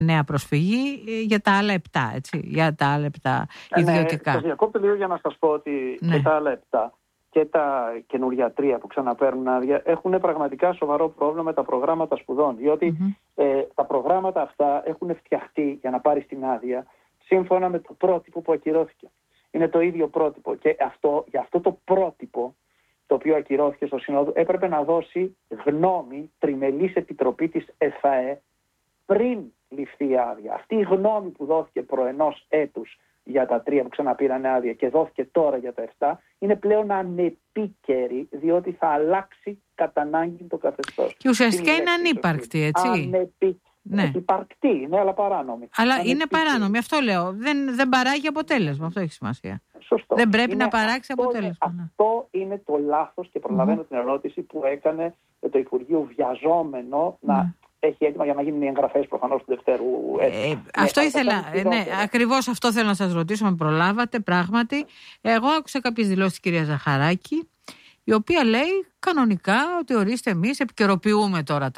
νέα προσφυγή για τα άλλα 7, έτσι, για τα άλλα 7 ιδιωτικά. Ναι, το διακόπτω λίγο για να σας πω ότι και τα άλλα 7 και τα καινούργια 3 που ξαναπαίρνουν άδεια έχουν πραγματικά σοβαρό πρόβλημα με τα προγράμματα σπουδών. Διότι τα προγράμματα αυτά έχουν φτιαχτεί για να πάρεις την άδεια σύμφωνα με το πρότυπο που ακυρώθηκε. Είναι το ίδιο πρότυπο και για αυτό το πρότυπο το οποίο ακυρώθηκε στο Σύνοδο έπρεπε να δώσει γνώμη τριμελής επιτροπή της ΕΦΑΕ πριν ληφθεί η άδεια. Αυτή η γνώμη που δόθηκε προ ενός έτους για τα 3 που ξαναπήραν άδεια και δόθηκε τώρα για τα 7 είναι πλέον ανεπίκαιρη, διότι θα αλλάξει κατά ανάγκη το καθεστώς. Και ουσιαστικά είναι ανύπαρκτη, έτσι. Ναι. Υπαρκτή, ναι, αλλά παράνομη. Αλλά είναι παράνομη, αυτό λέω. Δεν παράγει αποτέλεσμα, αυτό έχει σημασία. Σωστό. Δεν πρέπει να παράξει αποτέλεσμα. Αυτό είναι το λάθος και προλαβαίνω την ερώτηση που έκανε το Υπουργείο βιαζόμενο να έχει έτοιμα για να γίνουν οι εγγραφές προφανώς του Δευτέρου. Αυτό ήθελα, ακριβώς αυτό θέλω να σας ρωτήσω, αν προλάβατε πράγματι. Εγώ άκουσα κάποιες δηλώσεις της κυρίας Ζαχαράκη, η οποία λέει κανονικά ότι ορίστε εμείς επικαιροποιούμε τώρα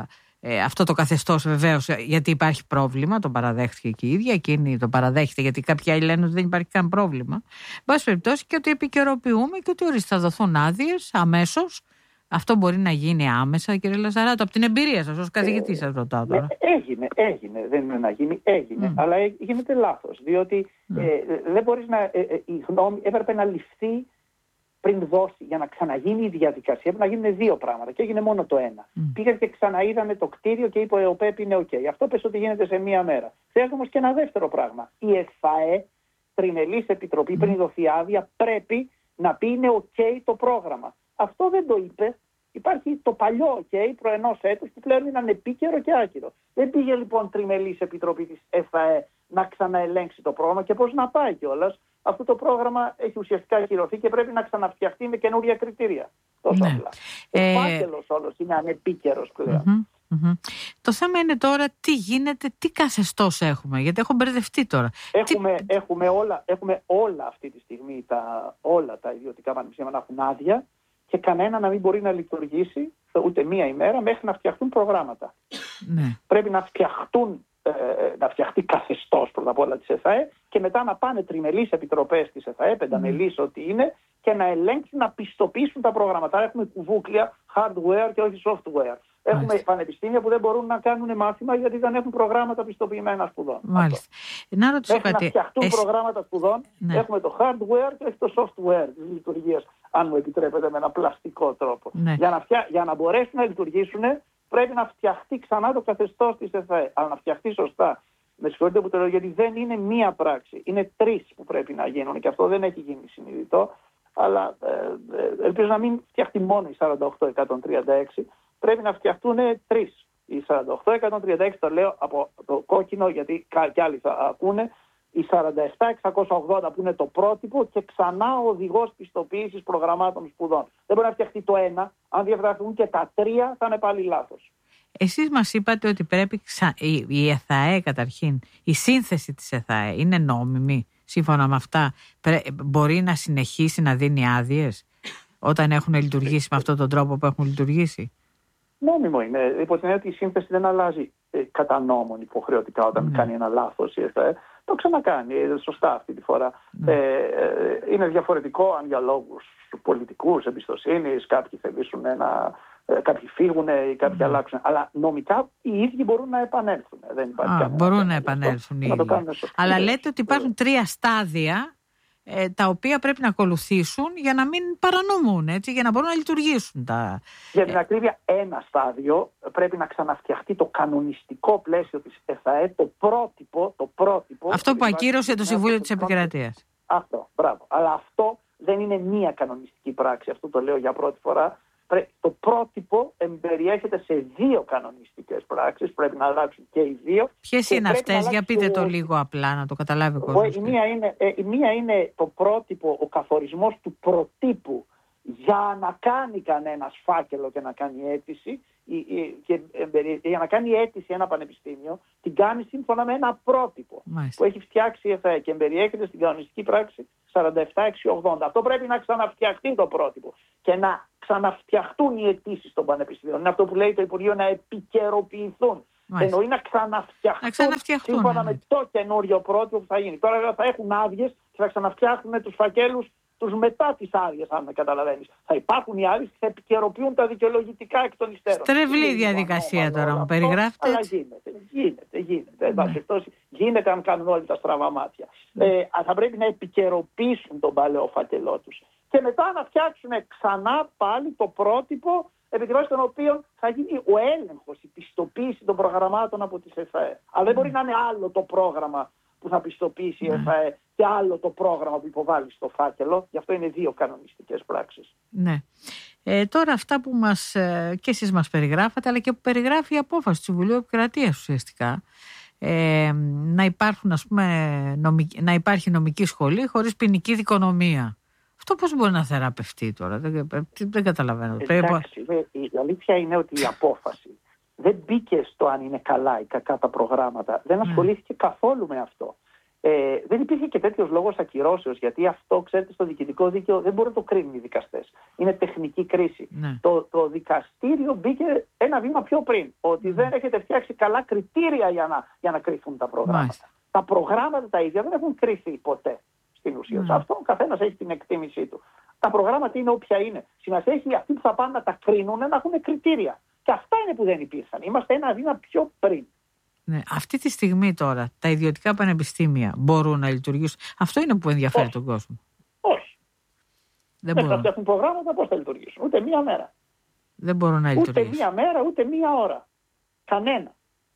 αυτό το καθεστώς, βεβαίως, γιατί υπάρχει πρόβλημα, το παραδέχτηκε και η ίδια, εκείνη το παραδέχεται, γιατί κάποιοι άλλοι λένε ότι δεν υπάρχει καν πρόβλημα. Εν πάση περιπτώσει, και ότι επικαιροποιούμε και ότι ορίστε θα δοθούν άδειες αμέσως. Αυτό μπορεί να γίνει άμεσα, κύριε Λαζαράτο, από την εμπειρία σας ως καθηγητή σας ρωτάω τώρα. Έγινε, δεν είναι να γίνει, έγινε, αλλά γίνεται λάθος, διότι δεν μπορείς η γνώμη έπρεπε να ληφθεί πριν δώσει, για να ξαναγίνει η διαδικασία, πρέπει να γίνουν 2 πράγματα και έγινε μόνο το ένα. Πήγαν και ξαναείδανε το κτίριο και είπε ο ΕΟΠΕΠ είναι OK. Αυτό πες ότι γίνεται σε 1 μέρα. Χρειάζεται όμως και ένα δεύτερο πράγμα. Η ΕΦΑΕ, τριμελής επιτροπή, πριν δοθεί άδεια, πρέπει να πει είναι OK το πρόγραμμα. Αυτό δεν το είπε. Υπάρχει το παλιό OK προ ενός έτους που πλέον είναι ανεπίκαιρο και άκυρο. Δεν πήγε λοιπόν τριμελής επιτροπή της ΕΦΑΕ να ξαναελέγξει το πρόγραμμα και πώς να πάει κιόλας. Αυτό το πρόγραμμα έχει ουσιαστικά ακυρωθεί και πρέπει να ξαναφτιαχτεί με καινούρια κριτήρια. Τόσο απλά. Ο φάκελος όλος είναι ανεπίκαιρος πλέον. Το θέμα είναι τώρα τι γίνεται, τι καθεστώς έχουμε, γιατί έχω μπερδευτεί τώρα. Έχουμε όλα αυτή τη στιγμή, όλα τα ιδιωτικά πανεπιστήμια να έχουν άδεια και κανένα να μην μπορεί να λειτουργήσει ούτε 1 ημέρα μέχρι να φτιαχτούν προγράμματα. Πρέπει να φτιαχτεί καθεστώς πρώτα απ' όλα της ΕΦΑΕ και μετά να πάνε τριμελείς επιτροπές της ΕΦΑΕ, πενταμελείς ό,τι είναι, και να ελέγξουν, να πιστοποιήσουν τα προγράμματα. Έχουμε κουβούκλια hardware και όχι software. Έχουμε πανεπιστήμια που δεν μπορούν να κάνουν μάθημα γιατί δεν έχουν προγράμματα πιστοποιημένα σπουδών. Μάλιστα. Να ρωτήσω κάτι. Να φτιαχτούν προγράμματα σπουδών, έχουμε το hardware και όχι το software της λειτουργίας, αν μου επιτρέπετε, με ένα πλαστικό τρόπο. Για να μπορέσουν να λειτουργήσουν, πρέπει να φτιαχτεί ξανά το καθεστώς της ΕΦΑΕ. Αλλά να φτιαχτεί σωστά. Με συγχωρείτε που το λέω, γιατί δεν είναι 1 πράξη. Είναι 3 που πρέπει να γίνουν και αυτό δεν έχει γίνει συνειδητό. Αλλά ελπίζω να μην φτιαχτεί μόνο η 48-136. Πρέπει να φτιαχτούν 3. Η 48-136 το λέω από το κόκκινο, γιατί κι άλλοι θα ακούνε. Η 47-680 που είναι το πρότυπο και ξανά ο οδηγός πιστοποίησης προγραμμάτων σπουδών. Δεν μπορεί να φτιαχτεί το 1. Αν διαβραθούν και τα 3 θα είναι πάλι λάθος. Εσείς μας είπατε ότι πρέπει η ΕΘΑΕ καταρχήν, η σύνθεση της ΕΘΑΕ είναι νόμιμη. Σύμφωνα με αυτά μπορεί να συνεχίσει να δίνει άδειες όταν έχουν λειτουργήσει με αυτόν τον τρόπο που έχουν λειτουργήσει. Νόμιμο είναι. Υπό την έννοια ότι η σύνθεση δεν αλλάζει κατά νόμον υποχρεωτικά όταν κάνει ένα λάθος η ΕΘΑΕ. Το ξανακάνει σωστά αυτή τη φορά. Είναι διαφορετικό αν για λόγους πολιτικούς, εμπιστοσύνης, κάποιοι θελήσουν κάποιοι φύγουν ή κάποιοι αλλάξουν. Αλλά νομικά οι ίδιοι μπορούν να επανέλθουν. Δεν υπάρχει μπορούν να επανέλθουν οι ίδιοι. Αλλά λέτε ότι υπάρχουν 3 στάδια τα οποία πρέπει να ακολουθήσουν για να μην παρανομούν, έτσι, για να μπορούν να λειτουργήσουν. Για την ακρίβεια, ένα στάδιο πρέπει να ξαναφτιαχτεί το κανονιστικό πλαίσιο της ΕΘΑΕ, το πρότυπο. Αυτό που ακύρωσε το Συμβούλιο της Επικρατείας. Αυτό, μπράβο. Αλλά αυτό δεν είναι 1 κανονιστική πράξη. Αυτό το λέω για πρώτη φορά. Το πρότυπο εμπεριέχεται σε 2 κανονιστικές πράξεις. Πρέπει να αλλάξουν και οι 2. Ποιες είναι αυτές, για πείτε το λίγο απλά να το καταλάβει ο κόσμος. Η μία είναι το πρότυπο, ο καθορισμός του προτύπου για να κάνει κανένας φάκελο και να κάνει αίτηση. Για να κάνει αίτηση ένα πανεπιστήμιο, την κάνει σύμφωνα με ένα πρότυπο που έχει φτιάξει η ΕΦΑΕ και εμπεριέχεται στην κανονιστική πράξη 47-680. Αυτό πρέπει να ξαναφτιαχτεί το πρότυπο και να ξαναφτιαχτούν οι αιτήσεις των πανεπιστήμιων. Είναι αυτό που λέει το Υπουργείο, να επικαιροποιηθούν. Εννοεί να ξαναφτιαχτούν σύμφωνα με το καινούριο πρότυπο που θα γίνει. Τώρα βέβαια θα έχουν άδειες και θα ξαναφτιάχνουν τους φακέλους τους μετά τις άδειες, αν με καταλαβαίνεις. Θα υπάρχουν οι άδειες και θα επικαιροποιούν τα δικαιολογητικά εκ των υστέρων. Στρεβλή διαδικασία τώρα μου περιγράφετε. Αλλά γίνεται. Γίνεται αν κάνουν όλοι τα στραβά μάτια. Θα πρέπει να επικαιροποιήσουν τον παλαιό φάκελό τους. Και μετά να φτιάξουν ξανά πάλι το πρότυπο επί τη βάση των οποίων θα γίνει ο έλεγχος, η πιστοποίηση των προγραμμάτων από τις ΕΦΑΕ. Αλλά δεν μπορεί να είναι άλλο το πρόγραμμα που θα πιστοποιήσει η ΕΦΑΕ και άλλο το πρόγραμμα που υποβάλλει στο φάκελο. Γι' αυτό είναι δύο κανονιστικές πράξεις. Ναι. Τώρα αυτά που και εσείς μας περιγράφατε, αλλά και που περιγράφει η απόφαση του Συμβουλίου Επικρατείας ουσιαστικά, να υπάρχουν, ας πούμε, να υπάρχει νομική σχολή χωρίς ποινική δικονομία. Αυτό πώς μπορεί να θεραπευτεί τώρα, δεν καταλαβαίνω. Εντάξει, η αλήθεια είναι ότι η απόφαση δεν μπήκε στο αν είναι καλά ή κακά τα προγράμματα. Δεν ασχολήθηκε καθόλου με αυτό. Δεν υπήρχε και τέτοιος λόγος ακυρώσεως, γιατί αυτό, ξέρετε, στο διοικητικό δίκαιο δεν μπορούν να το κρίνουν οι δικαστές. Είναι τεχνική κρίση. Το δικαστήριο μπήκε ένα βήμα πιο πριν, ότι δεν έχετε φτιάξει καλά κριτήρια για να κρυθούν τα προγράμματα. Μάλιστα. Τα προγράμματα τα ίδια δεν έχουν κρυθεί ποτέ στην ουσία. Αυτό ο καθένας έχει την εκτίμησή του. Τα προγράμματα είναι όποια είναι. Σημασία έχει αυτοί που θα πάνε να τα κρίνουν να έχουν κριτήρια. Και αυτά είναι που δεν υπήρχαν. Είμαστε ένα βήμα πιο πριν. Ναι, αυτή τη στιγμή τώρα τα ιδιωτικά πανεπιστήμια μπορούν να λειτουργήσουν. Αυτό είναι που ενδιαφέρει τον κόσμο. Όχι. Δεν θα φτιάχνουν προγράμματα, πώς θα λειτουργήσουν. Ούτε μία μέρα. Δεν μπορούν να λειτουργήσουν. Ούτε μία μέρα, ούτε μία ώρα. Κανένα.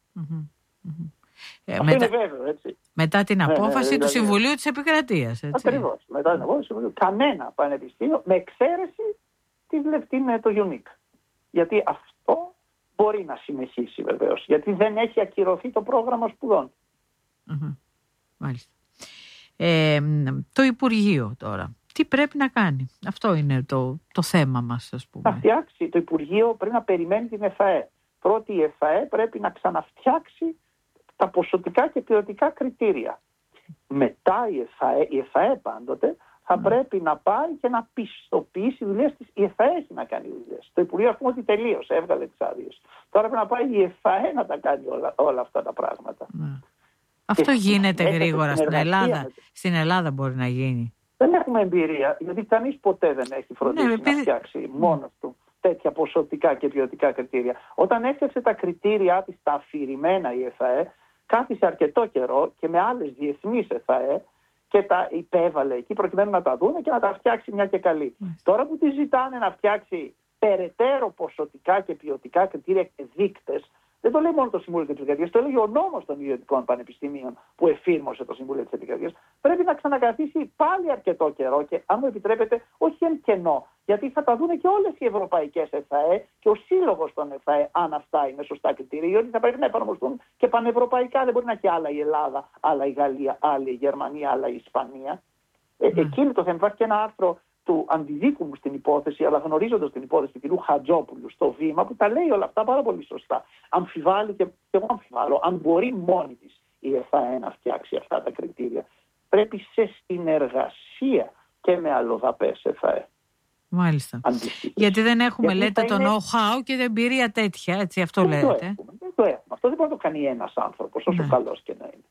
Αυτό είναι βέβαιο, έτσι. Μετά την απόφαση του Συμβουλίου της Επικρατείας. Ακριβώς. Μετά την απόφαση του Συμβουλίου. Κανένα πανεπιστήμιο, με εξαίρεση το UNIC. Γιατί αυτό μπορεί να συνεχίσει βεβαίως, γιατί δεν έχει ακυρωθεί το πρόγραμμα σπουδών. Μάλιστα. Το Υπουργείο τώρα, τι πρέπει να κάνει? Αυτό είναι το θέμα μας, ας πούμε. Να φτιάξει το Υπουργείο, πρέπει να περιμένει την ΕΦΑΕ. Πρώτη η ΕΦΑΕ πρέπει να ξαναφτιάξει τα ποσοτικά και ποιοτικά κριτήρια. Μετά η ΕΦΑΕ πάντοτε θα πρέπει να πάει και να πιστοποιήσει δουλειές της. Η ΕΦΑΕ έχει να κάνει δουλειές. Το Υπουργείο, ας πούμε, ότι τελείωσε, έβγαλε τις άδειες. Τώρα πρέπει να πάει η ΕΦΑΕ να τα κάνει όλα αυτά τα πράγματα. Αυτό γίνεται γρήγορα στην Ελλάδα. Στην Ελλάδα μπορεί να γίνει. Δεν έχουμε εμπειρία, γιατί κανείς ποτέ δεν έχει φροντίσει να φτιάξει μόνος του τέτοια ποσοτικά και ποιοτικά κριτήρια. Όταν έφτιαξε τα κριτήριά της, τα αφηρημένα η ΕΦΑΕ, κάθισε αρκετό καιρό και με άλλες διεθνείς ΕΦΑΕ και τα υπέβαλε εκεί προκειμένου να τα δούνε και να τα φτιάξει μια και καλή. Τώρα που τη ζητάνε να φτιάξει περαιτέρω ποσοτικά και ποιοτικά κριτήρια και δείκτες, δεν το λέει μόνο το Συμβούλιο της Επικρατείας, το έλεγε ο νόμος των ιδιωτικών πανεπιστημίων που εφήρμοσε το Συμβούλιο της Επικρατείας. Πρέπει να ξανακαθίσει πάλι αρκετό καιρό και, αν μου επιτρέπετε, όχι εν κενό, γιατί θα τα δούνε και όλες οι ευρωπαϊκές ΕΦΑΕ και ο σύλλογος των ΕΦΑΕ, αν αυτά είναι σωστά κριτήρια, γιατί θα πρέπει να εφαρμοστούν και πανευρωπαϊκά. Δεν μπορεί να έχει άλλα η Ελλάδα, άλλα η Γαλλία, άλλα η Γερμανία, άλλα η Ισπανία. Εκεί είναι το θέμα. Υπάρχει και ένα άρθρο του αντιδίκου μου στην υπόθεση, αλλά γνωρίζοντας την υπόθεση του κ. Χατζόπουλου στο Βήμα, που τα λέει όλα αυτά πάρα πολύ σωστά. Αμφιβάλλει και εγώ αμφιβάλλω αν μπορεί μόνη της η ΕΦΑΕ να φτιάξει αυτά τα κριτήρια. Πρέπει σε συνεργασία και με αλλοδαπές ΕΦΑΕ. Μάλιστα. Γιατί δεν έχουμε, λέτε, το know-how και την εμπειρία τέτοια, έτσι, αυτό λέτε. Δεν το έχουμε. Αυτό δεν μπορεί να το κάνει ένας άνθρωπος, όσο καλός και να είναι.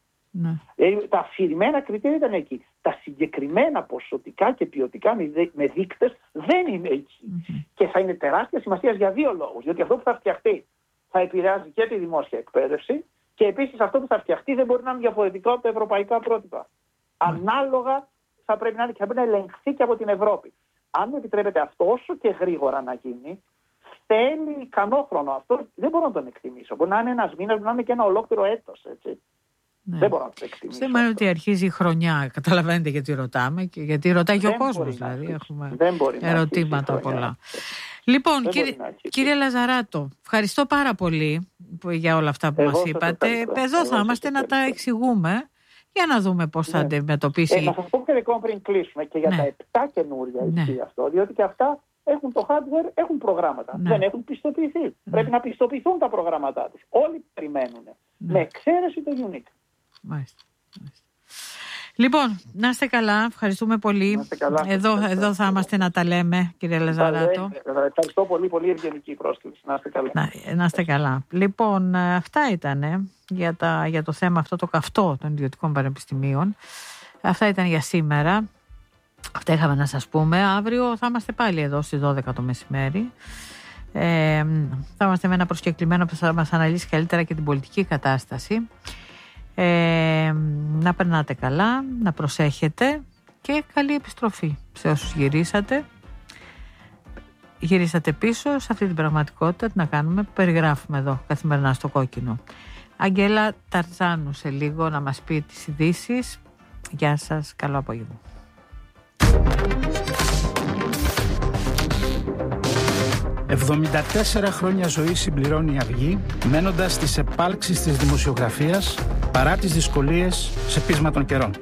Τα αφηρημένα κριτήρια ήταν εκεί. Τα συγκεκριμένα ποσοτικά και ποιοτικά με δείκτες δεν είναι εκεί. Και θα είναι τεράστια σημασία για δύο λόγους. Διότι αυτό που θα φτιαχτεί θα επηρεάζει και τη δημόσια εκπαίδευση και επίσης αυτό που θα φτιαχτεί δεν μπορεί να είναι διαφορετικό από τα ευρωπαϊκά πρότυπα. Ανάλογα θα πρέπει να είναι και θα πρέπει να ελεγχθεί και από την Ευρώπη. Αν μου επιτρέπετε αυτό όσο και γρήγορα να γίνει, θέλει ικανό χρόνο. Αυτό δεν μπορώ να τον εκτιμήσω. Μπορεί να είναι ένας μήνας, μπορεί να είναι και ένα ολόκληρο έτος, έτσι. Ναι. Δεν μπορώ να το εκτιμήσω. Θέμα είναι ότι αρχίζει η χρονιά. Καταλαβαίνετε γιατί ρωτάμε και γιατί ρωτάει και ο κόσμος. Δηλαδή έχουμε ερωτήματα πολλά. Λοιπόν, κύριε Λαζαράτο, ευχαριστώ πάρα πολύ για όλα αυτά που μας είπατε. Εδώ θα είμαστε να τα εξηγούμε για να δούμε πώς θα αντιμετωπίσει. Να σας πω και ακόμα πριν κλείσουμε και για τα 7 καινούρια ισχύει αυτό, διότι και αυτά έχουν το hardware, έχουν προγράμματα. Δεν έχουν πιστοποιηθεί. Πρέπει να πιστοποιηθούν τα προγράμματά τους. Όλοι περιμένουν. Με εξαίρεση το UNIC. Μάλιστα. Λοιπόν, να είστε καλά, ευχαριστούμε πολύ. Καλά. Εδώ θα είμαστε να τα λέμε, κύριε Λαζαράτο. Ευχαριστώ πολύ, πολύ ευγενική πρόσκληση. Να είστε καλά. Να είστε καλά. Λοιπόν, αυτά ήταν για το θέμα αυτό το καυτό των ιδιωτικών πανεπιστημίων. Αυτά ήταν για σήμερα. Αυτά είχαμε να σας πούμε. Αύριο θα είμαστε πάλι εδώ στις 12 το μεσημέρι. Θα είμαστε με ένα προσκεκλημένο που θα μας αναλύσει καλύτερα και την πολιτική κατάσταση. Να περνάτε καλά, να προσέχετε και καλή επιστροφή σε όσους γυρίσατε πίσω σε αυτή την πραγματικότητα. Τι να κάνουμε, που περιγράφουμε εδώ καθημερινά στο Κόκκινο. Αγγέλα Ταρζάνου σε λίγο να μας πει τις ειδήσεις. Γεια σας, καλό απόγευμα. 74 χρόνια ζωή συμπληρώνει η Αυγή, μένοντας στις επάλξεις της δημοσιογραφίας παρά τις δυσκολίες σε πείσμα των καιρών.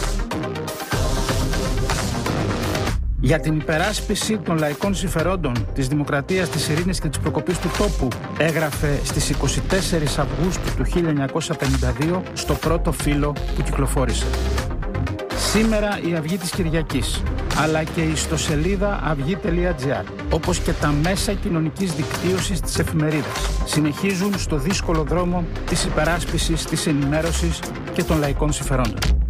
Για την υπεράσπιση των λαϊκών συμφερόντων, της δημοκρατίας, της ειρήνης και της προκοπής του τόπου, έγραφε στις 24 Αυγούστου του 1952 στο πρώτο φύλλο που κυκλοφόρησε. Σήμερα η Αυγή της Κυριακής, αλλά και η ιστοσελίδα αυγή.gr, όπως και τα μέσα κοινωνικής δικτύωσης της εφημερίδας, συνεχίζουν στο δύσκολο δρόμο της υπεράσπισης, της ενημέρωσης και των λαϊκών συμφερόντων.